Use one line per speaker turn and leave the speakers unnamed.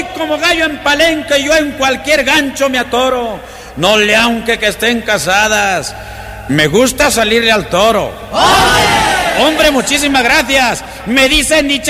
Voy como gallo en palenque y yo en cualquier gancho me atoro. No le aunque que estén casadas, me gusta salirle al toro. ¡Hombre, muchísimas gracias! Me dicen dicha